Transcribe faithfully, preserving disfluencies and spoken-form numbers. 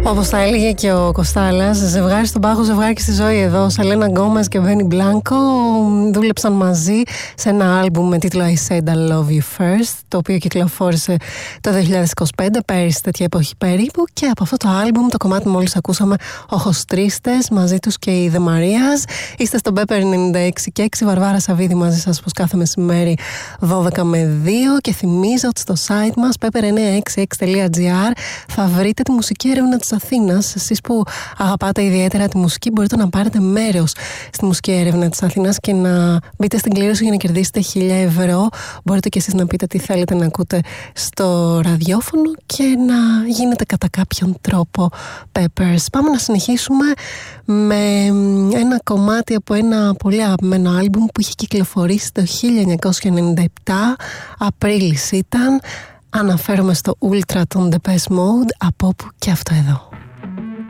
Όπως τα έλεγε και ο Κωστάλας, ζευγάρι στον πάγο, ζευγάρι και στη ζωή εδώ. Σαλένα Γκόμες και Μπένι Μπλάνκο δούλεψαν μαζί σε ένα άλμπουμ με τίτλο I Said I Love You First, το οποίο κυκλοφόρησε το δύο χιλιάδες είκοσι πέντε, πέρυσι τέτοια εποχή περίπου. Και από αυτό το άλμπουμ, το κομμάτι μόλις ακούσαμε, ο Χωστρίστες, μαζί τους και η The Marias. Είστε στον Pepper ενενήντα έξι και έξι, Βαρβάρα Σαββίδη μαζί σας πως κάθε μεσημέρι δώδεκα με δύο. Και θυμίζω ότι στο site μας pepper εννιακόσια εξήντα έξι τελεία gr θα βρείτε τη μουσική έρευνα της Αθήνας. Εσείς που αγαπάτε ιδιαίτερα τη μουσική, μπορείτε να πάρετε μέρος στη μουσική έρευνα της Αθήνας και να μπείτε στην κλήρωση για να κερδίσετε χίλια ευρώ. Μπορείτε και εσείς να πείτε τι θέλετε να ακούτε στο ραδιόφωνο και να γίνετε κατά κάποιον τρόπο Peppers. Πάμε να συνεχίσουμε με ένα κομμάτι από ένα πολύ αγαπημένο άλμπουμ που είχε κυκλοφορήσει το χίλια εννιακόσια ενενήντα επτά, Απρίλης ήταν. Αναφέρομαι στο Ultra των Depeche Mode, από όπου και αυτό εδώ.